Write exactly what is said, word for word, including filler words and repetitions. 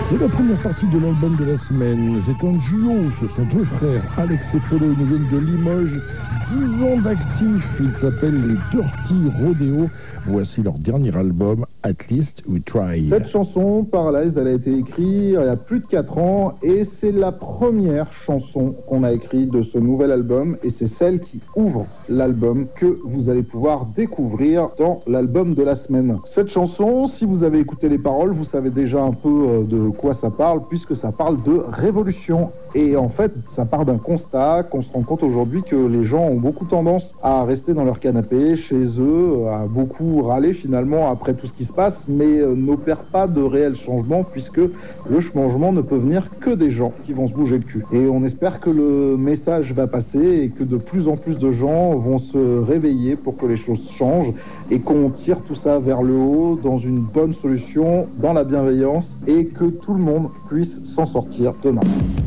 C'est la première partie de l'album de la semaine. C'est un duo, ce sont deux frères, Alex et Polo, ils nous viennent de Limoges, dix ans d'actifs, ils s'appellent les Dirty Rodeo. Voici leur dernier album, At Least We Try. Cette chanson, Paralyzed, elle a été écrite il y a plus de quatre ans et c'est la première chanson qu'on a écrite de ce nouvel album et c'est celle qui ouvre l'album que vous allez pouvoir découvrir dans l'album de la semaine. Cette chanson, si vous avez écouté les paroles, vous savez déjà un peu de quoi ça parle puisque ça parle de révolution et en fait ça part d'un constat qu'on se rend compte aujourd'hui que les gens ont beaucoup tendance à rester dans leur canapé chez eux, à beaucoup râler finalement après tout ce qui se passe mais n'opèrent pas de réel changement puisque le changement ne peut venir que des gens qui vont se bouger le cul. Et on espère que le message va passer et que de plus en plus de gens vont se réveiller pour que les choses changent et qu'on tire tout ça vers le haut dans une bonne solution, dans la bienveillance et que tout le monde puisse s'en sortir demain.